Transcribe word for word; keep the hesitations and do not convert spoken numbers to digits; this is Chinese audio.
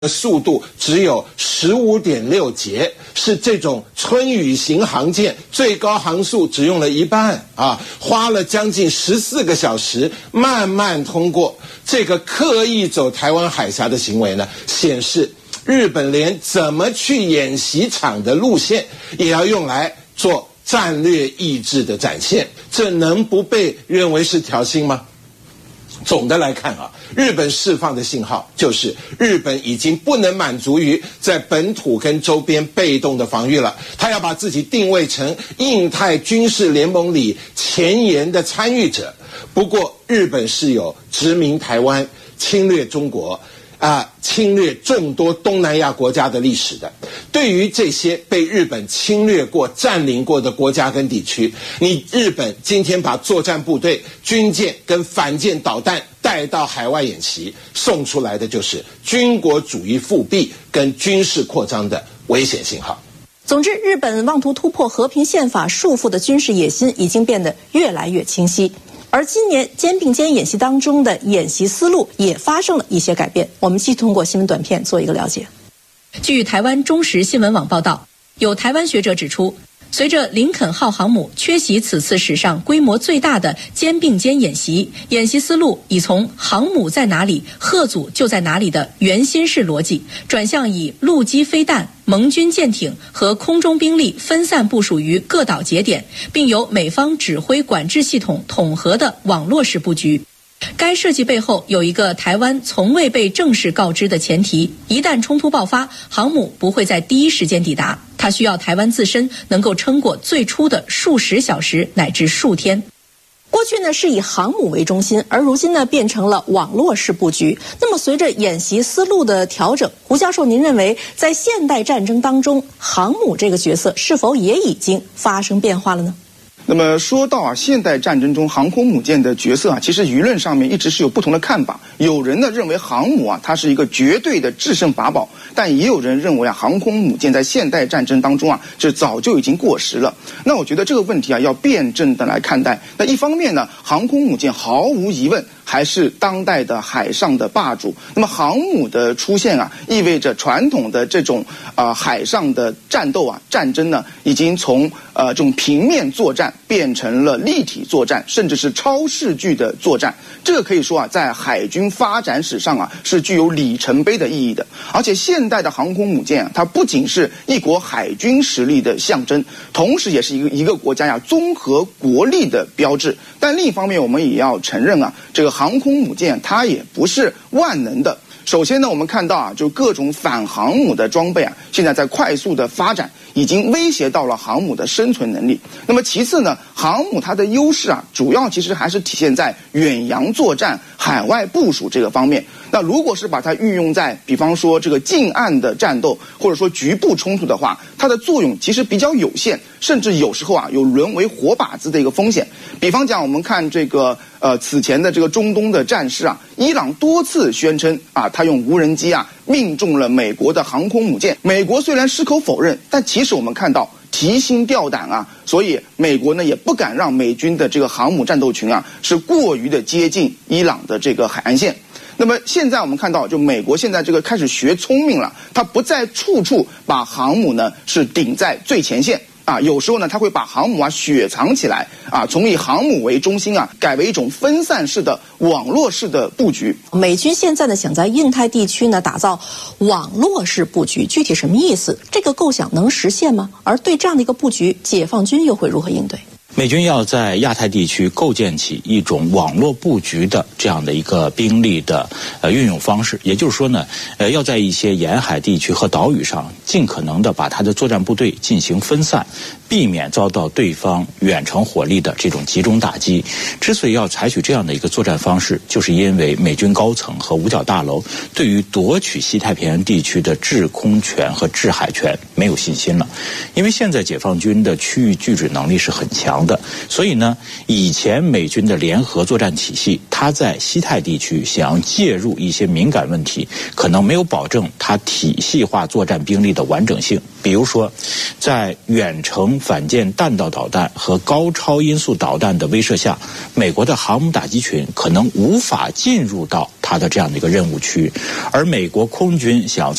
的速度只有十五点六节，是这种春雨型航舰最高航速只用了一半啊，花了将近十四个小时慢慢通过。这个刻意走台湾海峡的行为呢，显示日本连怎么去演习场的路线也要用来做战略意志的展现，这能不被认为是挑衅吗？总的来看啊，日本释放的信号就是日本已经不能满足于在本土跟周边被动的防御了，他要把自己定位成印太军事联盟里前沿的参与者。不过日本是有殖民台湾、侵略中国啊，侵略众多东南亚国家的历史的。对于这些被日本侵略过、占领过的国家跟地区，你日本今天把作战部队、军舰跟反舰导弹带到海外演习，送出来的就是军国主义复辟跟军事扩张的危险信号。 总之，日本妄图突破和平宪法束缚的军事野心已经变得越来越清晰。而今年肩并肩演习当中的演习思路也发生了一些改变，我们继续通过新闻短片做一个了解。据台湾中时新闻网报道，有台湾学者指出，随着林肯号航母缺席此次史上规模最大的肩并肩演习，演习思路已从航母在哪里，贺祖就在哪里的圆心式逻辑，转向以陆基飞弹、盟军舰艇和空中兵力分散部署于各岛节点，并由美方指挥管制系统统合的网络式布局。该设计背后有一个台湾从未被正式告知的前提：一旦冲突爆发，航母不会在第一时间抵达，它需要台湾自身能够撑过最初的数十小时乃至数天。过去呢是以航母为中心，而如今呢变成了网络式布局。那么随着演习思路的调整，胡教授，您认为在现代战争当中，航母这个角色是否也已经发生变化了呢？ 那么说到啊，现代战争中航空母舰的角色啊，其实舆论上面一直是有不同的看法。有人呢认为航母啊，它是一个绝对的制胜法宝，但也有人认为啊，航空母舰在现代战争当中啊，这早就已经过时了。那我觉得这个问题啊，要辩证的来看待。那一方面呢，航空母舰毫无疑问还是当代的海上的霸主。那么航母的出现啊，意味着传统的这种啊、呃、海上的战斗啊战争呢，已经从呃这种平面作战变成了立体作战，甚至是超视距的作战。这个可以说啊，在海军发展史上啊，是具有里程碑的意义的。而且现代的航空母舰啊，它不仅是一国海军实力的象征，同时也是一个一个国家呀综合国力的标志。但另一方面，我们也要承认啊，这个航空母舰它也不是万能的。首先呢，我们看到啊，就各种反航母的装备啊，现在在快速的发展，已经威胁到了航母的生存能力。那么其次呢，航母它的优势啊，主要其实还是体现在远洋作战、海外部署这个方面。那如果是把它运用在比方说这个近岸的战斗，或者说局部冲突的话，它的作用其实比较有限，甚至有时候啊有沦为活靶子的一个风险。比方讲，我们看这个呃此前的这个中东的战事啊，伊朗多次宣称啊，他用无人机啊命中了美国的航空母舰。美国虽然矢口否认，但其实我们看到提心吊胆啊，所以美国呢也不敢让美军的这个航母战斗群啊是过于的接近伊朗的这个海岸线。那么现在我们看到，就美国现在这个开始学聪明了，它不再处处把航母呢是顶在最前线啊，有时候呢它会把航母啊雪藏起来啊，从以航母为中心啊，改为一种分散式的网络式的布局。 美军现在呢想在印太地区呢打造网络式布局，具体什么意思？这个构想能实现吗？而对这样的一个布局，解放军又会如何应对？ 美军要在亚太地区构建起一种网络布局的这样的一个兵力的呃运用方式，也就是说呢，呃，要在一些沿海地区和岛屿上尽可能的把它的作战部队进行分散，避免遭到对方远程火力的这种集中打击。之所以要采取这样的一个作战方式，就是因为美军高层和五角大楼对于夺取西太平洋地区的制空权和制海权没有信心了。因为现在解放军的区域拒止能力是很强强的。所以呢，以前美军的联合作战体系，它在西太地区想要介入一些敏感问题，可能没有保证它体系化作战兵力的完整性。比如说，在远程反舰弹道导弹和高超音速导弹的威慑下，美国的航母打击群可能无法进入到它的这样的一个任务区，而美国空军想要